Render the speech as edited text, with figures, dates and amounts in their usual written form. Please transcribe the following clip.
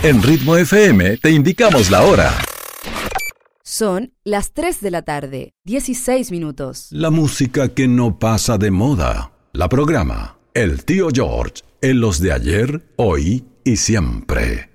En Ritmo FM te indicamos la hora. Son las 3 de la tarde, 16 minutos. La música que no pasa de moda. La programa El Tío George en los de ayer, hoy y siempre.